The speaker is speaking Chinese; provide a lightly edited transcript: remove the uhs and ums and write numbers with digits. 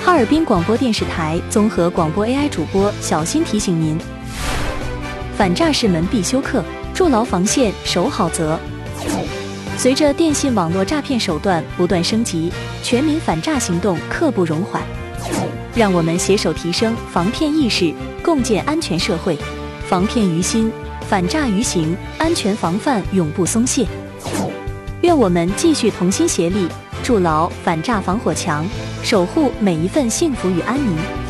哈尔滨广播电视台综合广播 AI 主播小新提醒您：反诈是门必修课，筑牢防线，守好则。随着电信网络诈骗手段不断升级，全民反诈行动刻不容缓。让我们携手提升防骗意识，共建安全社会。防骗于心，反诈于行，安全防范永不松懈。愿我们继续同心协力，筑牢反诈防火墙，守护每一份幸福与安宁。